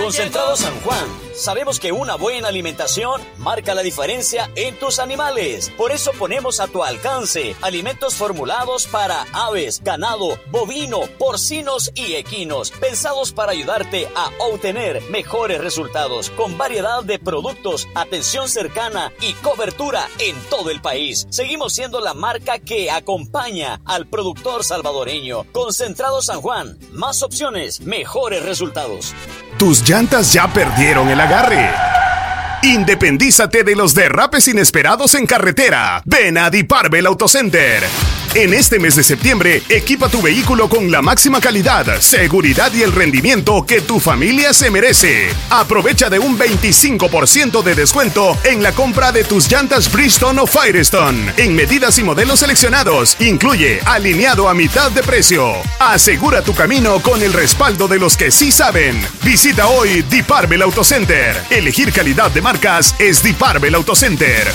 Concentrado San Juan. Sabemos que una buena alimentación marca la diferencia en tus animales. Por eso ponemos a tu alcance alimentos formulados para aves, ganado, bovino, porcinos y equinos, pensados para ayudarte a obtener mejores resultados, con variedad de productos, atención cercana y cobertura en todo el país. Seguimos siendo la marca que acompaña al productor salvadoreño. Concentrado San Juan. Más opciones, mejores resultados. Tus llantas ya perdieron el agarre. Independízate de los derrapes inesperados en carretera. Ven a Diparvel Autocenter. En este mes de septiembre, equipa tu vehículo con la máxima calidad, seguridad y el rendimiento que tu familia se merece. Aprovecha de un 25% de descuento en la compra de tus llantas Bridgestone o Firestone, en medidas y modelos seleccionados. Incluye alineado a mitad de precio. Asegura tu camino con el respaldo de los que sí saben. Visita hoy Diparvel Autocenter. Elegir calidad de marcas es Diparvel Autocenter.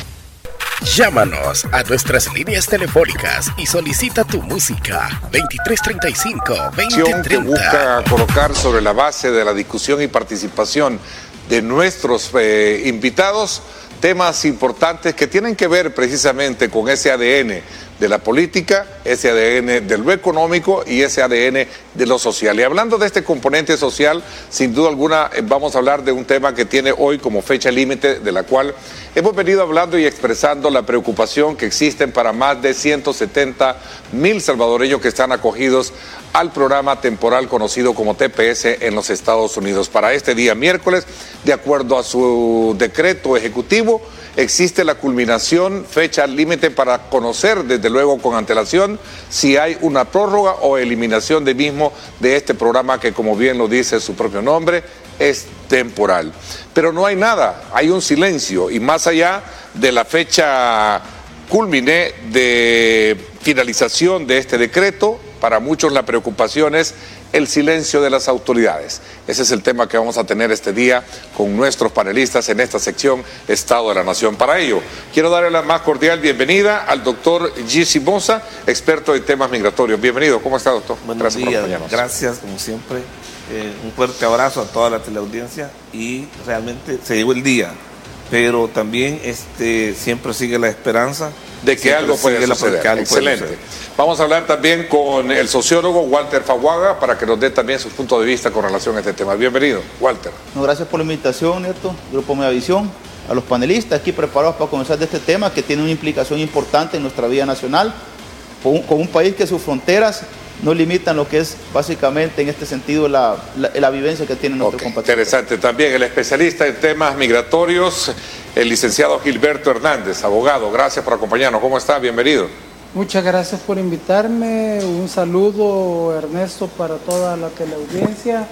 Llámanos a nuestras líneas telefónicas y solicita tu música 2335-2030. Que busca colocar sobre la base de la discusión y participación de nuestros invitados temas importantes que tienen que ver precisamente con ese ADN de la política, ese ADN de lo económico y ese ADN de lo social. Y hablando de este componente social, sin duda alguna vamos a hablar de un tema que tiene hoy como fecha límite, de la cual hemos venido hablando y expresando la preocupación que existen para más de 170,000 salvadoreños que están acogidos al programa temporal conocido como TPS en los Estados Unidos. Para este día miércoles, de acuerdo a su decreto ejecutivo, existe la culminación, fecha límite para conocer desde luego con antelación si hay una prórroga o eliminación de mismo de este programa que, como bien lo dice su propio nombre, es temporal. Pero no hay nada, hay un silencio, y más allá de la fecha culmine de finalización de este decreto, para muchos la preocupación es el silencio de las autoridades. Ese es el tema que vamos a tener este día con nuestros panelistas en esta sección Estado de la Nación. Para ello, quiero darle la más cordial bienvenida al doctor Gissi Moza, experto en temas migratorios. Bienvenido, ¿cómo está, doctor? Buenos días, gracias, como siempre. Un fuerte abrazo a toda la teleaudiencia, y realmente se llegó el día, pero también siempre sigue la esperanza de que algo puede suceder. Excelente. Vamos a hablar también con el sociólogo Walter Faguaga para que nos dé también su punto de vista con relación a este tema. Bienvenido, Walter. No, gracias por la invitación, Neto, Grupo Megavisión, a los panelistas aquí preparados para conversar de este tema que tiene una implicación importante en nuestra vida nacional, con un país que sus fronteras no limitan lo que es básicamente en este sentido la vivencia que tienen nuestros compatriotas. Interesante. También el especialista en temas migratorios, el licenciado Gilberto Hernández, abogado. Gracias por acompañarnos. ¿Cómo está? Bienvenido. Muchas gracias por invitarme. Un saludo, Ernesto, para toda la teleaudiencia.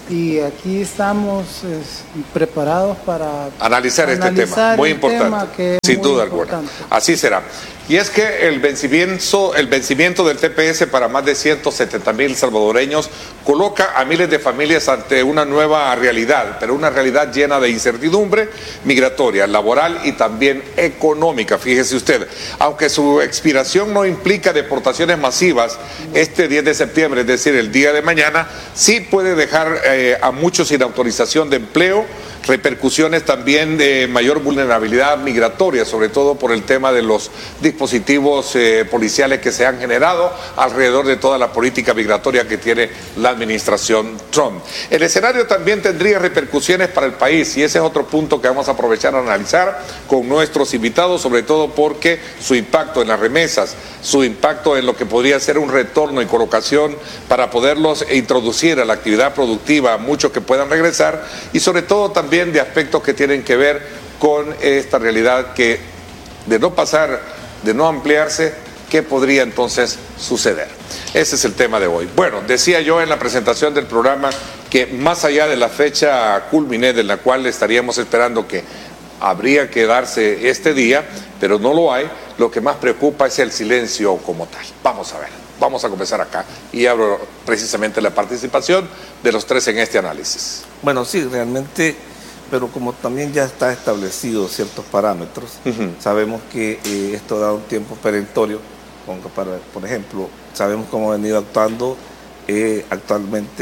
Y aquí estamos preparados para analizar este tema, muy importante, sin duda alguna. Así será. Y es que el vencimiento del TPS para más de 170,000 salvadoreños coloca a miles de familias ante una nueva realidad, pero una realidad llena de incertidumbre migratoria, laboral y también económica. Fíjese usted, aunque su expiración no implica deportaciones masivas, este 10 de septiembre, es decir, el día de mañana, sí puede dejar a muchos sin autorización de empleo, repercusiones también de mayor vulnerabilidad migratoria, sobre todo por el tema de los dispositivos policiales que se han generado alrededor de toda la política migratoria que tiene la administración Trump. El escenario también tendría repercusiones para el país, y ese es otro punto que vamos a aprovechar a analizar con nuestros invitados, sobre todo porque su impacto en las remesas, su impacto en lo que podría ser un retorno y colocación para poderlos introducir a la actividad productiva, muchos que puedan regresar, y sobre todo también de aspectos que tienen que ver con esta realidad que, de no pasar, de no ampliarse, ¿qué podría entonces suceder? Ese es el tema de hoy. Bueno, decía yo en la presentación del programa que más allá de la fecha culmine de la cual estaríamos esperando que habría que darse este día, pero no lo hay, lo que más preocupa es el silencio como tal. Vamos a ver, vamos a comenzar acá y abro precisamente la participación de los tres en este análisis. Bueno, sí, realmente, pero como también ya está establecido ciertos parámetros, sabemos que esto da un tiempo perentorio, por ejemplo, sabemos cómo ha venido actuando actualmente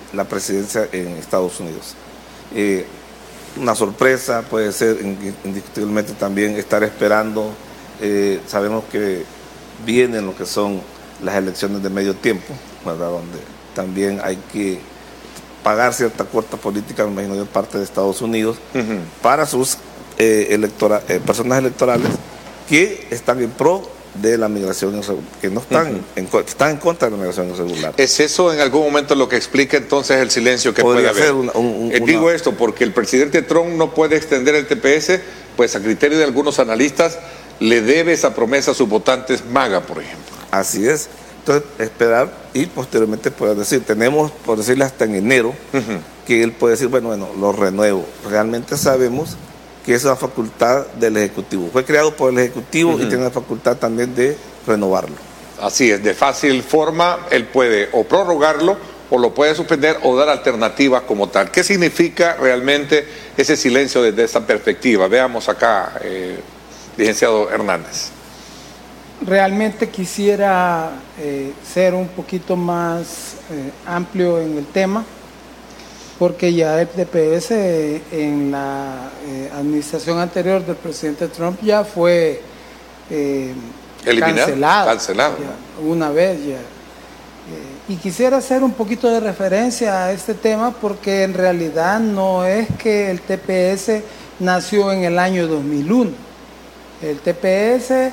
la presidencia en Estados Unidos. Una sorpresa puede ser indiscutiblemente también estar esperando. Sabemos que vienen lo que son las elecciones de medio tiempo, ¿verdad? Donde también hay que pagar cierta cuota política, me imagino, de parte de Estados Unidos para sus personas electorales que están en pro de la migración irregular, que no están, están en contra de la migración irregular. ¿Es eso en algún momento lo que explica entonces el silencio que puede haber? Digo esto porque el presidente Trump no puede extender el TPS, pues a criterio de algunos analistas le debe esa promesa a sus votantes MAGA, por ejemplo. Así es. Entonces, esperar y posteriormente poder decir, tenemos, por decirle, hasta en enero, que él puede decir, bueno, lo renuevo. Realmente sabemos que es una facultad del Ejecutivo. Fue creado por el Ejecutivo y tiene la facultad también de renovarlo. Así es, de fácil forma, él puede o prorrogarlo, o lo puede suspender, o dar alternativas como tal. ¿Qué significa realmente ese silencio desde esa perspectiva? Veamos acá, licenciado Hernández. Realmente quisiera ser un poquito más amplio en el tema, porque ya el TPS en la administración anterior del presidente Trump ya fue cancelado ya, una vez ya. Y quisiera hacer un poquito de referencia a este tema, porque en realidad no es que el TPS nació en el año 2001. El TPS,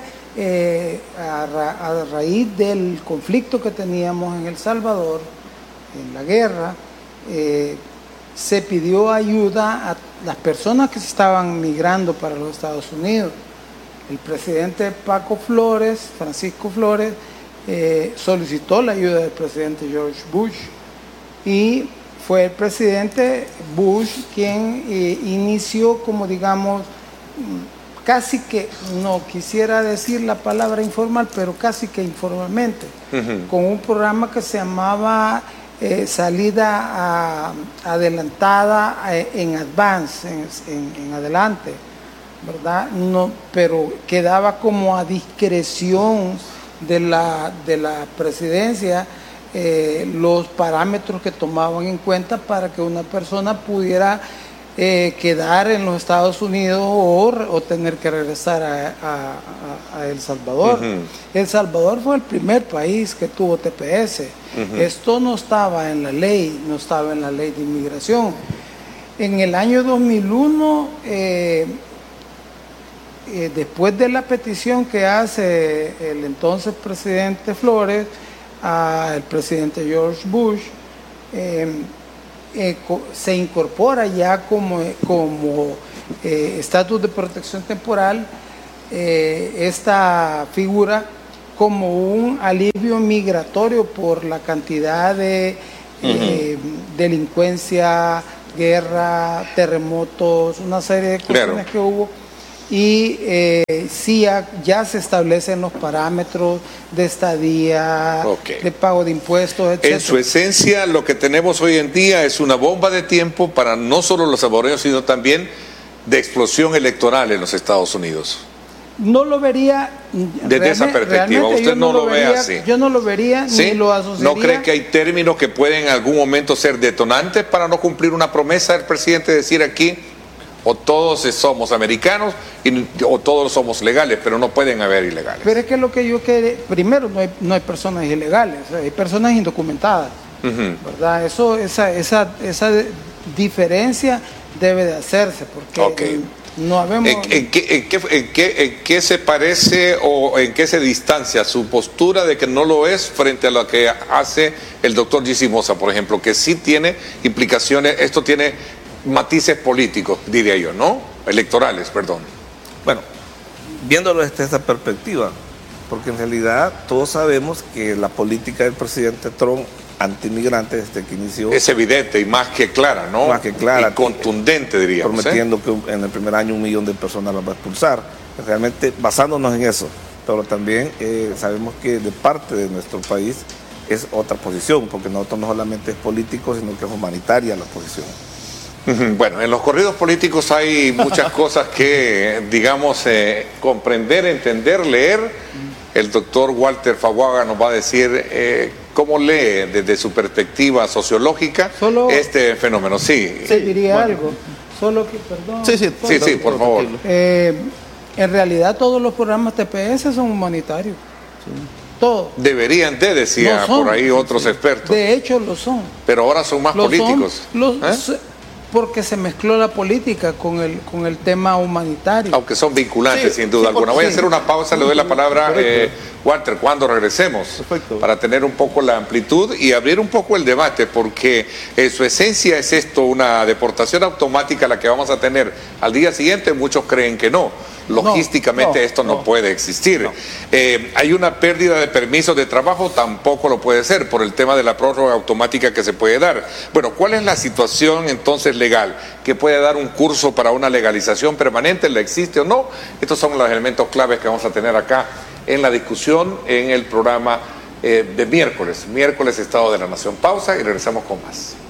a raíz del conflicto que teníamos en El Salvador, en la guerra, se pidió ayuda a las personas que se estaban migrando para los Estados Unidos. El presidente Francisco Flores, solicitó la ayuda del presidente George Bush, y fue el presidente Bush quien inició, como digamos, casi que, no quisiera decir la palabra informal, pero casi que informalmente, con un programa que se llamaba salida adelantada en advance, en adelante, ¿verdad? No, pero quedaba como a discreción de la presidencia los parámetros que tomaban en cuenta para que una persona pudiera quedar en los Estados Unidos o tener que regresar a El Salvador. El Salvador fue el primer país que tuvo TPS. Esto no estaba en la ley, de inmigración. En el año 2001, después de la petición que hace el entonces presidente Flores al presidente George Bush, se incorpora ya como estatus de protección temporal esta figura como un alivio migratorio por la cantidad de delincuencia, guerra, terremotos, una serie de cuestiones que hubo. Y sí, ya se establecen los parámetros de estadía, de pago de impuestos, etc. En su esencia, lo que tenemos hoy en día es una bomba de tiempo para no solo los salvadoreños, sino también de explosión electoral en los Estados Unidos. No lo vería desde esa perspectiva. Usted no lo ve así. Yo no lo vería, ¿sí? Ni lo asociaría. ¿No cree que hay términos que pueden en algún momento ser detonantes para no cumplir una promesa del presidente, decir aquí, o todos somos americanos o todos somos legales, pero no pueden haber ilegales? Pero es que lo que yo quiero, primero no hay personas ilegales, hay personas indocumentadas, ¿verdad? Esa diferencia debe de hacerse, porque no habemos... ¿En qué se parece o en qué se distancia su postura de que no lo es frente a lo que hace el doctor Gissi Moza, por ejemplo, que sí tiene implicaciones, esto tiene matices políticos, diría yo, ¿no? Electorales, perdón. Bueno, viéndolo desde esa perspectiva, porque en realidad todos sabemos que la política del presidente Trump anti-inmigrante desde que inició es evidente y más que clara, ¿no? Más que clara. Y contundente, diríamos. Prometiendo que en el primer año 1 millón de personas las va a expulsar. Realmente basándonos en eso. Pero también sabemos que de parte de nuestro país es otra posición, porque nosotros no solamente es político, sino que es humanitaria la posición. Bueno, en los corridos políticos hay muchas cosas que, digamos, comprender, entender, leer. El doctor Walter Faguaga nos va a decir ¿Cómo lee desde su perspectiva sociológica este fenómeno? Sí. Se diría algo. Solo que, perdón. Sí, por favor. En realidad todos los programas TPS son humanitarios. Sí. Todos. Deberían decía por ahí otros expertos. De hecho lo son. Pero ahora son más políticos. Porque se mezcló la política con el tema humanitario. Aunque son vinculantes, sin duda alguna. Voy a hacer una pausa, le doy la palabra Walter, cuando regresemos. Perfecto. Para tener un poco la amplitud y abrir un poco el debate, porque en su esencia es esto, una deportación automática la que vamos a tener al día siguiente. Muchos creen que no. Logísticamente esto no puede existir. Hay una pérdida de permisos de trabajo, tampoco lo puede ser por el tema de la prórroga automática que se puede dar. Bueno, ¿cuál es la situación entonces legal? ¿Que puede dar un curso para una legalización permanente? ¿La existe o no? Estos son los elementos claves que vamos a tener acá en la discusión en el programa de miércoles Estado de la Nación. Pausa y regresamos con más.